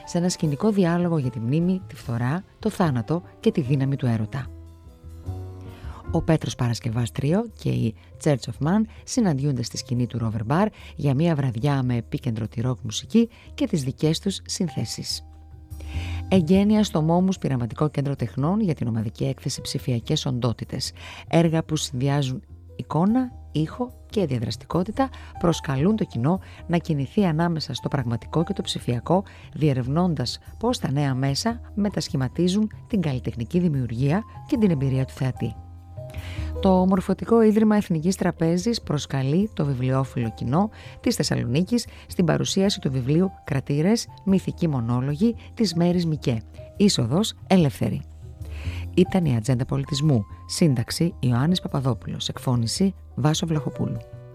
σε ένα σκηνικό διάλογο για τη μνήμη, τη φθορά, το θάνατο και τη δύναμη του έρωτα. Ο Πέτρος Παρασκευάς Τρίο και η Church of Man συναντιούνται στη σκηνή του Rover Bar για μια βραδιά με επίκεντρο τη ροκ μουσική και τις δικές τους συνθέσεις. Εγγένεια στο Μόμους Πειραματικό Κέντρο Τεχνών για την ομαδική έκθεση Ψηφιακές Οντότητες. Έργα που συνδυάζουν εικόνα, ήχο και διαδραστικότητα προσκαλούν το κοινό να κινηθεί ανάμεσα στο πραγματικό και το ψηφιακό, διερευνώντας πώς τα νέα μέσα μετασχηματίζουν την καλλιτεχνική δημιουργία και την εμπειρία του θεατή. Το Μορφωτικό Ίδρυμα Εθνικής Τραπέζης προσκαλεί το βιβλιόφιλο κοινό της Θεσσαλονίκης στην παρουσίαση του βιβλίου «Κρατήρες, μυθικοί μονόλογοι» της Μέρης Μικέ. Είσοδος ελεύθερη. Ήταν η Ατζέντα Πολιτισμού. Σύνταξη Ιωάννης Παπαδόπουλος. Εκφώνηση Βάσο Βλαχοπούλου.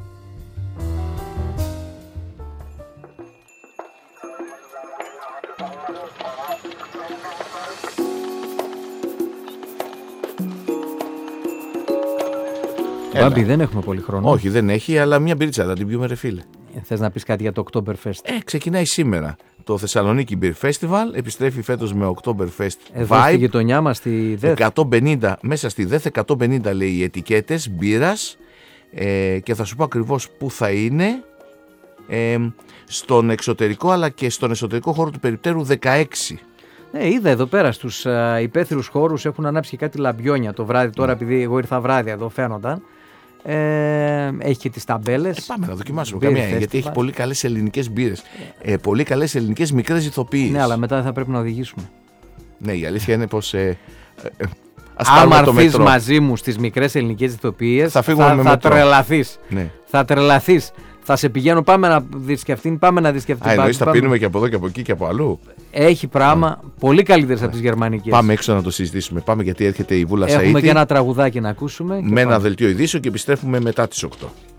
Μπάμπη, δεν έχουμε πολύ χρόνο. Όχι, δεν έχει, αλλά μια μπυρίτσα θα την πιούμε, ρε φίλε. Θες να πεις κάτι για το Oktoberfest? Ξεκινάει σήμερα. Το Θεσσαλονίκη Beer Festival επιστρέφει φέτος με Oktoberfest Εδώ vibe. στη γειτονιά μας, στη ΔΕΘ. 150, μέσα στη ΔΕΘ 150 λέει οι ετικέτες μπύρας, και θα σου πω ακριβώς πού θα είναι, στον εξωτερικό αλλά και στον εσωτερικό χώρο του περιπτέρου 16. Είδα εδώ πέρα στους υπαίθριους χώρους έχουν ανάψει και κάτι λαμπιόνια το βράδυ. Τώρα επειδή εγώ ήρθα βράδυ εδώ φαίνονταν. Έχει και τις ταμπέλες. Πάμε να δοκιμάσουμε καμία, γιατί έχει πολύ καλές ελληνικές μπύρες. Πολύ καλές ελληνικές μικρές ηθοποιίες. Ναι, αλλά μετά δεν θα πρέπει να οδηγήσουμε. Ναι, η αλήθεια είναι πως άμα έρθεις μαζί μου στις μικρές ελληνικές ηθοποιίες θα τρελαθείς. Ναι. Θα τρελαθείς. Θα σε πηγαίνω, πάμε να δεις και αυτήν, πάμε να δεις και αυτήν. Εννοείς θα πίνουμε και από εδώ και από εκεί και από αλλού. Έχει πράγμα πολύ καλύτερες από τις γερμανικές. Πάμε έξω να το συζητήσουμε. Πάμε, γιατί έρχεται η Βούλα Σαΐτη. Έχουμε και ένα τραγουδάκι να ακούσουμε. Με ένα δελτίο ειδήσεων και επιστρέφουμε μετά τις 8.